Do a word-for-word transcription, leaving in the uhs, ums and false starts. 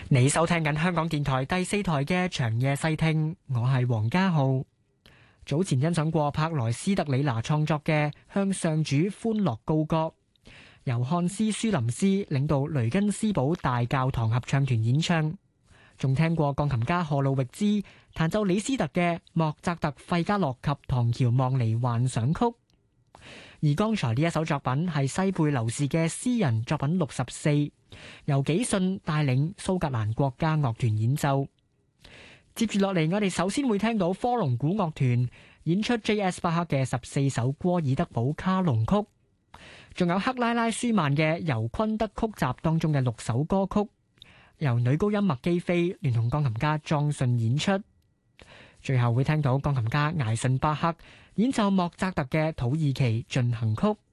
你收聽緊香港電台第四台嘅長夜細聽，我係黃家浩。早前欣賞過柏萊斯特里拿創作嘅《向上主歡樂高歌》，由漢斯舒林斯領導雷根斯堡大教堂合唱團演唱，仲聽過鋼琴家賀路域茲彈奏李斯特嘅莫扎特費加洛及唐喬望尼幻想曲。而剛才呢一首作品係西貝流士嘅詩人作品六十四，由紀信帶領蘇格蘭國家樂團演奏。接住落嚟，我哋首先會聽到科隆古樂團演出 J S 巴克嘅十四首戈爾德堡卡農曲，仲有克拉拉舒曼嘅尤昆德曲集當中嘅六首歌曲，由女高音麥基菲聯同鋼琴家莊遜演出。最後會聽到鋼琴家艾遜巴克演奏莫扎特嘅土耳其進行曲。